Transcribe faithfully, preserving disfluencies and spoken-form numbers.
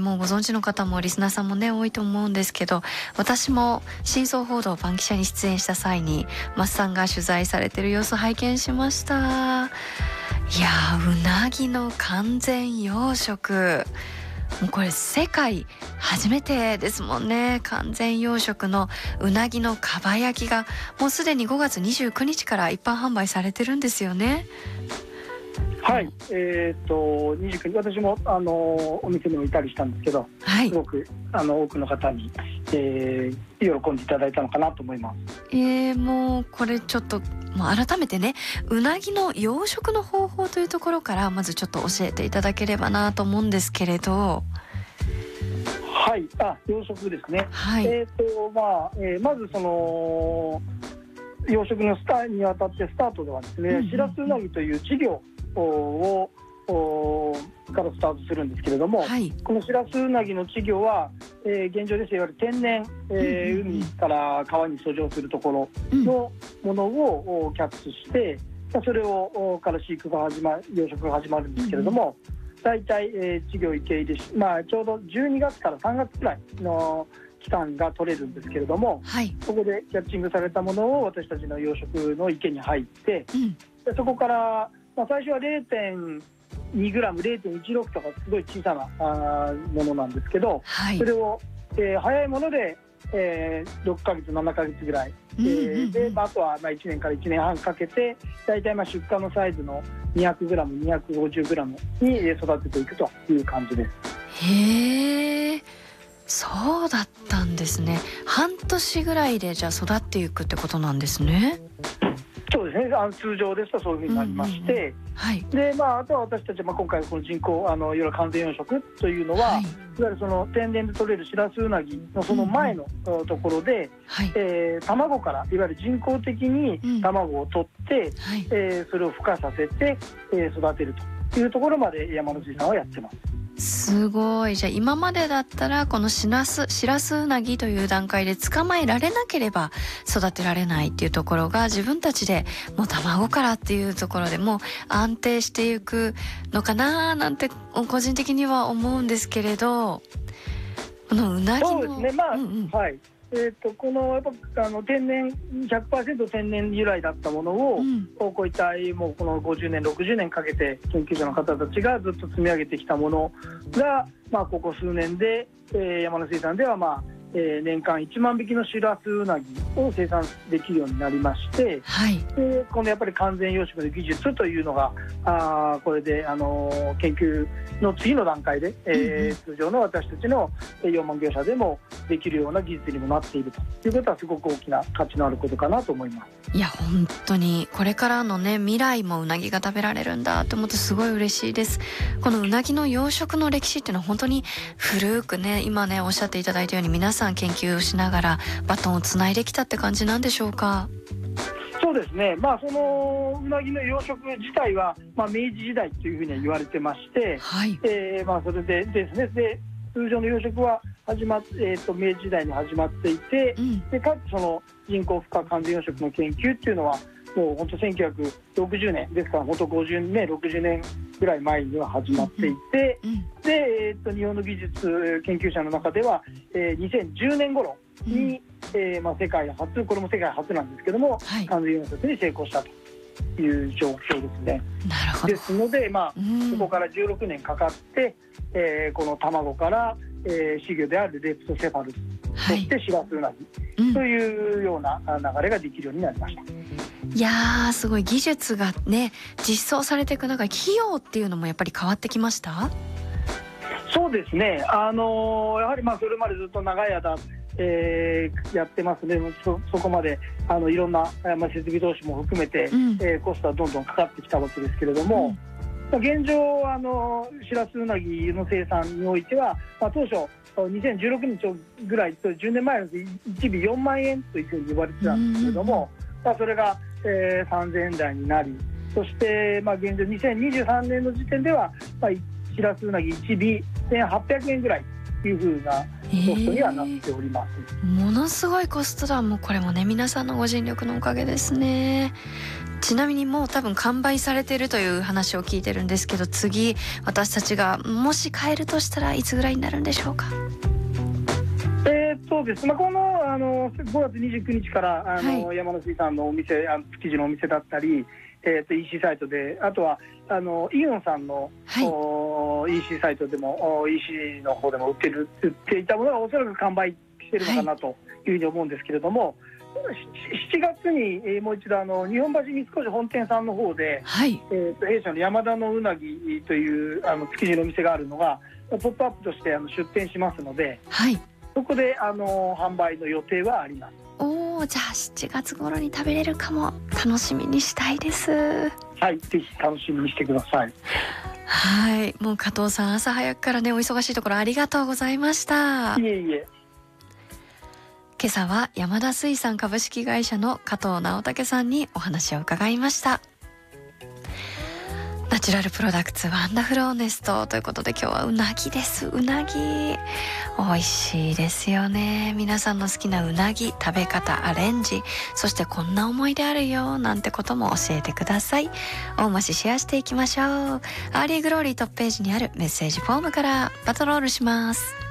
もうご存知の方もリスナーさんもね多いと思うんですけど、私も真相報道バンキシャに出演した際にマスさんが取材されてる様子拝見しました。いやー、うなぎの完全養殖、もうこれ世界初めてですもんね。完全養殖のうなぎのかば焼きがもうすでにごがつにじゅうくにちから一般販売されてるんですよね。 はい、えー、とにじゅうくにち、私もあのお店にもいたりしたんですけど、はい、すごくあの多くの方に、えー、喜んでいただいたのかなと思います。 えー、もうこれちょっともう改めてね、うなぎの養殖の方法というところからまずちょっと教えていただければなと思うんですけれど。 はい、あ、養殖ですね。はい、えーとまあえー、まずその養殖のスターにあたってスタートではですね、しらすうなぎという稚魚をからスタートするんですけれども、はい、このしらすうなぎの稚魚は、えー、現状ですいわゆる天然、えーうんうん、海から川に遡上するところのものをキャッチして、うん、それをから飼育が始まる、養殖が始まるんですけれども、うん、大体、えー、稚魚池入れし、まあ、ちょうどじゅうにがつからさんがつくらいの期間が取れるんですけれども、はい、そこでキャッチングされたものを私たちの養殖の池に入って、うん、でそこからまあ、最初は れいてんにグラム、れいてんいちろく とかすごい小さなあものなんですけど、はい、それを、えー、早いもので、えー、ろっかげつななかげつぐらい、うんうんうん、えーでまあ、あとはまあいちねんからいちねんはんかけて大体まあ出荷のサイズの にひゃくグラム、にひゃくごじゅうグラム に育てていくという感じです。 へー、そうだったんですね。半年ぐらいでじゃあ育っていくってことなんですね。 そうですね、あの通常ですとそういうふうになりまして、うんうんうん、はい、でまあ、あとは私たちはまあ今回この人工あのいわゆる完全養殖というのは、はい、いわゆるその天然で取れるしらすうなぎのその前のところで、うんうん、えー、卵からいわゆる人工的に卵を取って、うん、はい、えー、それを孵化させて、えー、育てるというところまで山野水産はやってます。 すごい。じゃあ今までだったらこのしらす、しらすうなぎという段階で捕まえられなければ育てられないっていうところが自分たちでもう卵からっていうところでもう安定していくのかななんて個人的には思うんですけれど、このうなぎの、 そうですね、まあ、うんうん、はい、えー、とこのやっぱあの天然 ひゃくパーセント 天然由来だったものを、うん、こういったもうこのごじゅうねんろくじゅうねんかけて研究者の方たちがずっと積み上げてきたものが、まあ、ここ数年で、えー、山野水産では、まあえー、年間いちまんびきのしらすうなぎを生産できるようになりまして、はい、でこのやっぱり完全養殖の技術というのがあこれで、あのー、研究の次の段階で、えーうんうん、通常の私たちの養殖業者でもできるような技術にもなっているということはすごく大きな価値のあることかなと思います。 いや本当にこれからのね未来もうなぎが食べられるんだと思ってすごい嬉しいです。このうなぎの養殖の歴史っていうのは本当に古くね、今ねおっしゃっていただいたように皆さん研究をしながらバトンをつないできたって感じなんでしょうか。 そうですね、まあ、そのうなぎの養殖自体は、まあ、明治時代というふうには言われてまして、はい、えーまあ、それでですね、で通常の養殖は始まっ、えー、と明治時代に始まっていて、うん、でかつその人工孵化完全養殖の研究っていうのはもう本当せんきゅうひゃくろくじゅうねんですから本当ごじゅうねんろくじゅうねんぐらい前には始まっていて、うんうん、で、えー、と日本の技術研究者の中では、えー、にせんじゅうねん頃に、うん、えーまあ、世界初、これも世界初なんですけども、はい、完全養殖に成功したという状況ですね。 なるほど。 ですので、まあ、そこからじゅうろくねんかかって、えー、この卵から、えー、稚魚であるレプトセファルス、はい、そしてシラスウナギというような流れができるようになりました。 いやーすごい技術がね実装されていく中、費用っていうのもやっぱり変わってきました？ そうですね、あのー、やはりまあそれまでずっと長い間、えー、やってますね。 そ, そこまであのいろんな、まあ、設備投資も含めて、うん、えー、コストはどんどんかかってきたわけですけれども、うん、現状あのしらすうなぎの生産においては、まあ、当初にせんじゅうろくねんぐらいとじゅうねんまえのいちびよんまんえんというふうに言われてたんですけれども、うん、まあ、それが、えー、さんぜんえん台になり、そして、まあ、現状にせんにじゅうさんねんの時点では、まあ、しらすうなぎいちびせんはっぴゃくえんぐらいいうふうなコストにはなっております、 えー、ものすごいコストだ。もうこれもね皆さんのご尽力のおかげですね。ちなみにもう多分完売されているという話を聞いてるんですけど、次私たちがもし買えるとしたらいつぐらいになるんでしょうか。 えー、そうです、まあ、この、あのごがつにじゅうくにちからあの、はい、山野水産のお店、あの築地のお店だったり、えー、と イーシー サイトで、あとはあのイオンさんの、はい、イーシー サイトでも イーシー の方でも売ってる売っていたものがおそらく完売してるのかなというふうに思うんですけれども、はい、しちがつに、えー、もう一度あの日本橋三越本店さんの方で、はい、えー、と弊社の山田のうなぎというあの築地のお店があるのがポップアップとしてあの出店しますので、はい、そこであの販売の予定はあります。 おー、じゃあしちがつ頃に食べれるかも。楽しみにしたいです。 はい、ぜひ楽しみにしてください。 はい、もう加藤さん朝早くからねお忙しいところありがとうございました。 いえいえ。 今朝は山田水産株式会社の加藤直武さんにお話を伺いました。ナチュラルプロダクツワンダフルオネストということで、今日はうなぎです。うなぎ美味しいですよね。皆さんの好きなうなぎ食べ方アレンジ、そしてこんな思い出あるよなんてことも教えてください。大増しシェアしていきましょう。アーリーグローリートップページにあるメッセージフォームからパトロールします。